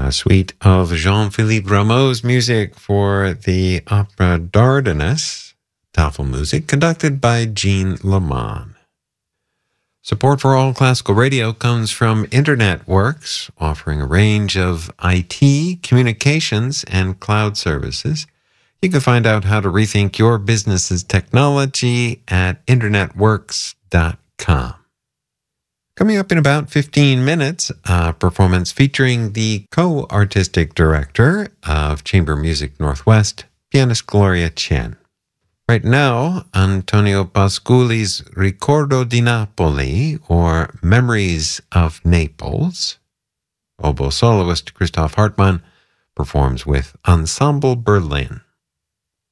A suite of Jean-Philippe Rameau's music for the opera Dardanus, Tafelmusik, conducted by Jean Lamont. Support for All Classical Radio comes from InternetWorks, offering a range of IT, communications, and cloud services. You can find out how to rethink your business's technology at internetworks.com. Coming up in about 15 minutes, a performance featuring the co-artistic director of Chamber Music Northwest, pianist Gloria Chen. Right now, Antonio Pasculi's Ricordo di Napoli, or Memories of Naples. Oboe soloist Christoph Hartmann performs with Ensemble Berlin.